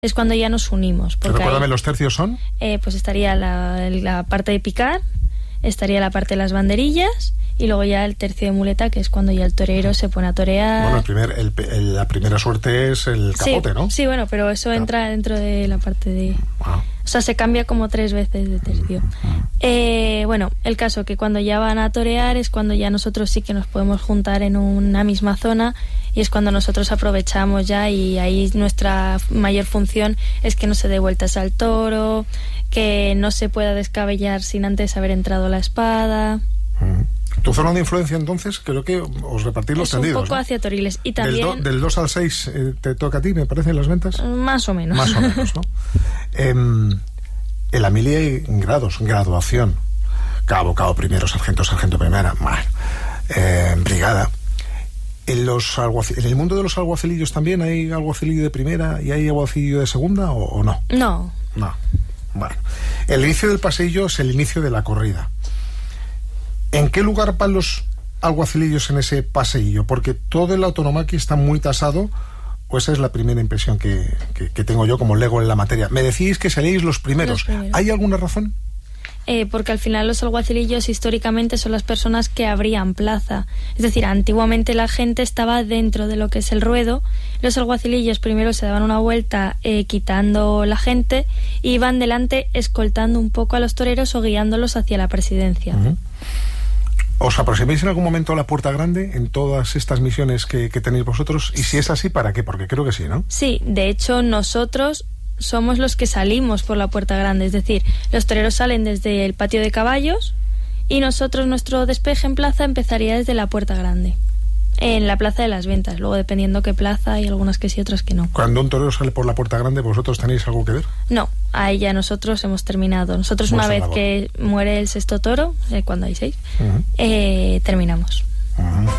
es cuando ya nos unimos. Recuérdame, ¿los tercios son? Pues estaría la parte de picar, estaría la parte de las banderillas y luego ya el tercio de muleta, que es cuando ya el torero se pone a torear. Bueno, la primera suerte es el capote, sí, ¿no? Sí, bueno, pero eso entra dentro de la parte de... Wow. O sea, se cambia como 3 veces de tercio. Bueno, el caso que cuando ya van a torear es cuando ya nosotros sí que nos podemos juntar en una misma zona y es cuando nosotros aprovechamos ya, y ahí nuestra mayor función es que no se dé vueltas al toro, que no se pueda descabellar sin antes haber entrado la espada. Tu zona de influencia, entonces, creo que os repartís los tendidos. Un poco, ¿no?, hacia Toriles. Y también... Del 2 al 6 te toca a ti, me parece, en las ventas. Más o menos. Más o menos, ¿no? En la mili hay grados, graduación. Cabo primero, sargento primera, brigada. En el mundo de los alguacilillos también hay alguacilillo de primera y hay alguacilillo de segunda, ¿o no? No. Bueno, el inicio del paseillo es el inicio de la corrida. ¿En qué lugar van los alguacilillos en ese paseillo? Porque todo el autonomaqui está muy tasado, o esa es la primera impresión que tengo yo como lego en la materia. Me decís que seréis los primeros. ¿Hay alguna razón? Porque al final los alguacilillos históricamente son las personas que abrían plaza. Es decir, antiguamente la gente estaba dentro de lo que es el ruedo. Los alguacilillos primero se daban una vuelta quitando la gente y iban delante escoltando un poco a los toreros o guiándolos hacia la presidencia. ¿Os aproximáis en algún momento a la Puerta Grande en todas estas misiones que tenéis vosotros? Y si es así, ¿para qué? Porque creo que sí, ¿no? Sí, de hecho nosotros somos los que salimos por la Puerta Grande, es decir, los toreros salen desde el patio de caballos y nosotros, nuestro despeje en plaza empezaría desde la Puerta Grande, en la Plaza de las Ventas. Luego, dependiendo qué plaza, hay algunas que sí, otras que no. Cuando un torero sale por la Puerta Grande, ¿vosotros tenéis algo que ver? No, ahí ya nosotros hemos terminado. Nosotros, una vez que muere el sexto toro, cuando hay 6, terminamos.